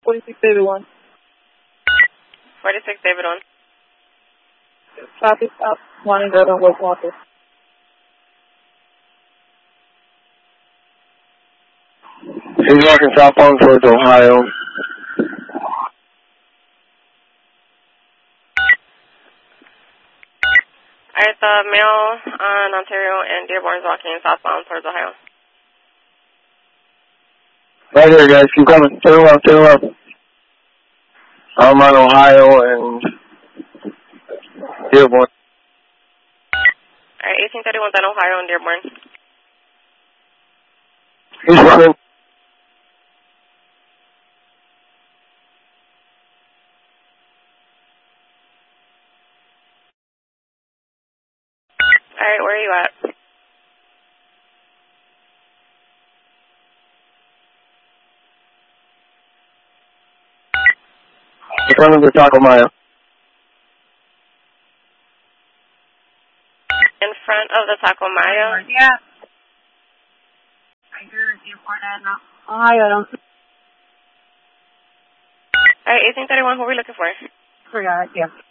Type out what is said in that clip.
46 David 1. 46 David 1. Traffic stop, wanting to go to West Walker. He's walking southbound towards Ohio. Alright, the male on Ontario and Dearborn is walking southbound towards Ohio. Right here, guys. Keep coming. Turn left, turn left. I'm on Ohio and Dearborn. Alright, 1831's on Ohio and Dearborn. He's running. Alright, where are you at? In front of the Taco Maya. In front of the Taco Maya? Yeah. I heard Dearborn and Ohio. Alright, 1831, who are we looking for? Forgot, yeah.